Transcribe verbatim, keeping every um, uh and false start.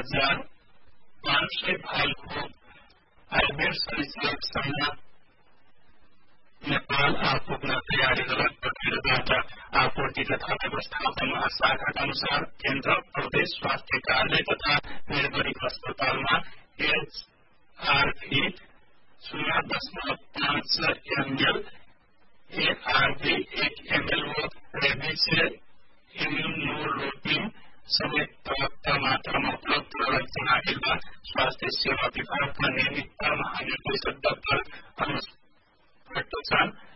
हजार पाँच सय भागको आयुर्वेद सरिसृप नेपाल आपुग्न तयारी लगभग भिडबाट आपूर्ति तथा व्यवस्थापन महाशाखाका अनुसार केन्द्र प्रदेश स्वास्थ्य कार्यालय तथा निर्गरिक अस्पतालमा एचआरभी शून्य दशमलव पाँच एमएल एआरबी एक एमएल व रेबिसे इम्यूनोलोपिन समेत पर्याप्त मात्रामा उपलब्ध रहेको जनाएका स्वास्थ्य सेवा विभागका नियमित महानिर्देशक डाक्टर अनुज भट्टाचार्य